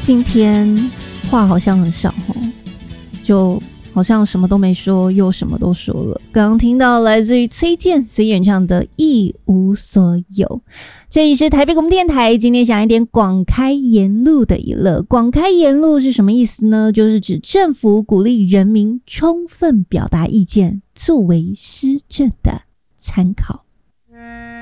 今天话好像很少哦，就好像什么都没说，又什么都说了。刚刚听到来自于崔健所演唱的《一无所有》。这里是台北广播电台，今天想一点广开言路的娱乐。广开言路是什么意思呢？就是指政府鼓励人民充分表达意见，作为施政的参考。